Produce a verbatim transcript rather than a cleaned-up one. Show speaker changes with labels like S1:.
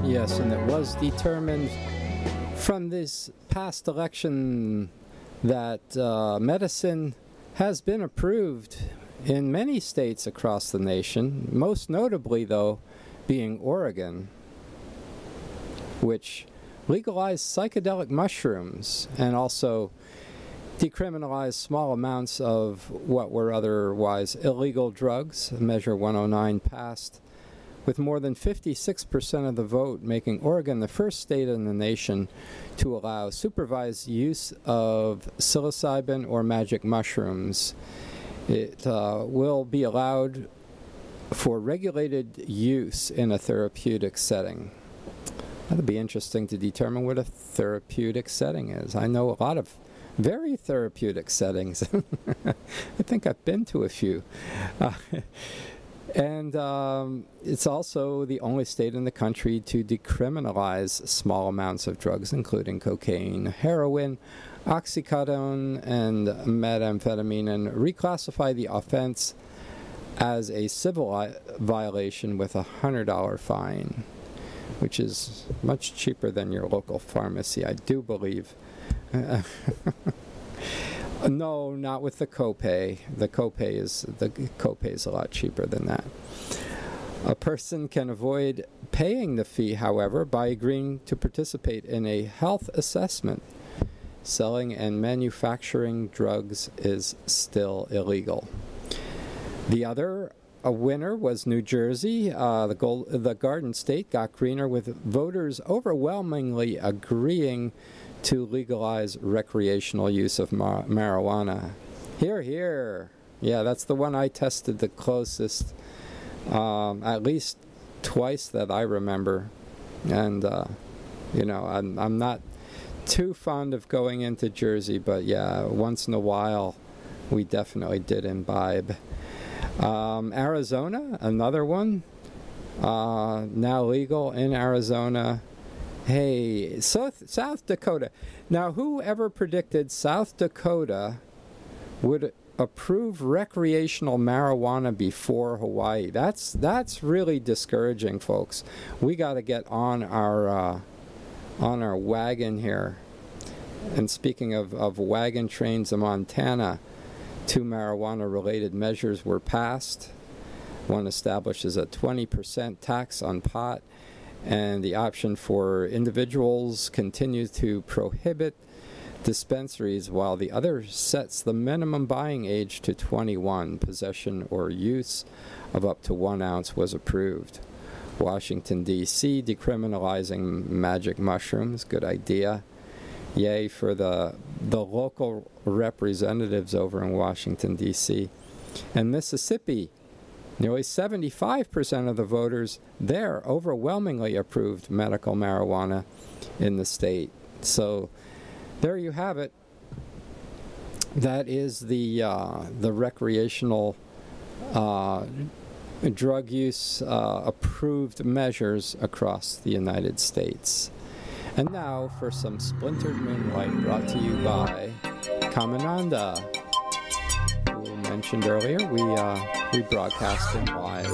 S1: Yes, and it was determined from this past election that uh, medicine has been approved in many states across the nation, most notably, though, being Oregon, which legalized psychedelic mushrooms and also decriminalized small amounts of what were otherwise illegal drugs. Measure one oh nine passed with more than fifty-six percent of the vote, making Oregon the first state in the nation to allow supervised use of psilocybin or magic mushrooms. It uh, will be allowed for regulated use in a therapeutic setting. That'll be interesting to determine what a therapeutic setting is. I know a lot of very therapeutic settings. I think I've been to a few. Uh, and um, it's also the only state in the country to decriminalize small amounts of drugs, including cocaine, heroin, oxycodone, and methamphetamine, and reclassify the offense as a civil violation with a one hundred dollars fine, which is much cheaper than your local pharmacy, I do believe. No, not with the copay. The copay is the copay is a lot cheaper than that. A person can avoid paying the fee, however, by agreeing to participate in a health assessment. Selling and manufacturing drugs is still illegal. The other a winner was New Jersey. Uh, the, gold, the Garden State got greener, with voters overwhelmingly agreeing to legalize recreational use of ma- marijuana. Here, here. Yeah, that's the one I tested the closest, um, at least twice that I remember. And, uh, you know, I'm, I'm not too fond of going into Jersey, but yeah, once in a while we definitely did imbibe. Um, Arizona, another one, uh, now legal in Arizona. Hey, South, South Dakota. Now, who ever predicted South Dakota would approve recreational marijuana before Hawaii? That's that's really discouraging, folks. We got to get on our uh, on our wagon here. And speaking of, of wagon trains in Montana, two marijuana-related measures were passed. One establishes a twenty percent tax on pot, and the option for individuals continues to prohibit dispensaries, while the other sets the minimum buying age to twenty-one. Possession or use of up to one ounce was approved. Washington, D C decriminalizing magic mushrooms. Good idea. Yay for the the local representatives over in Washington, D C And Mississippi, nearly seventy-five percent of the voters there overwhelmingly approved medical marijuana in the state. So there you have it. That is the uh, the recreational uh, drug use uh, approved measures across the United States. And now for some Splintered Moonlight, brought to you by Kamananda. Who mentioned earlier, we uh, we broadcast it live